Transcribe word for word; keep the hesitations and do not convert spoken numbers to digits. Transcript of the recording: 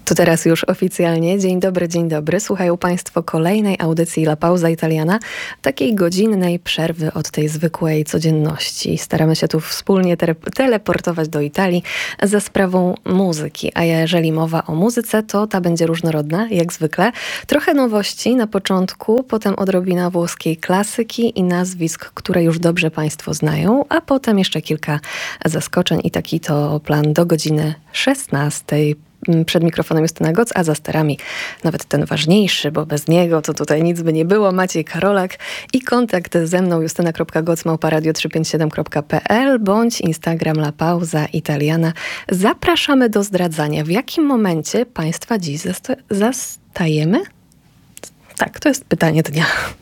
To teraz już oficjalnie. Dzień dobry, dzień dobry. Słuchają Państwo kolejnej audycji La Pausa Italiana, takiej godzinnej przerwy od tej zwykłej codzienności. Staramy się tu wspólnie te- teleportować do Italii za sprawą muzyki. A jeżeli mowa o muzyce, to ta będzie różnorodna, jak zwykle. Trochę nowości na początku, potem odrobina włoskiej klasyki i nazwisk, które już dobrze Państwo znają, a potem jeszcze kilka zaskoczeń i taki to plan do godziny szesnastej. Przed mikrofonem Justyna Goc, a za sterami nawet ten ważniejszy, bo bez niego to tutaj nic by nie było, Maciej Karolak i kontakt ze mną justyna kropka goc małpa radio trzysta pięćdziesiąt siedem kropka p l bądź Instagram La Pausa Italiana. Zapraszamy do zdradzania, w jakim momencie Państwa dziś zasta- zastajemy? Tak, to jest pytanie dnia.